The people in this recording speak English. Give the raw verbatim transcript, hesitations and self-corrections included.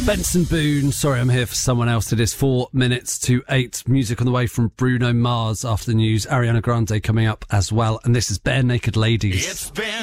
Benson Boone, Sorry I'm Here for Someone Else. It is four minutes to eight. Music on the way from Bruno Mars after the news. Ariana Grande coming up as well. And this is Bare Naked Ladies. It's been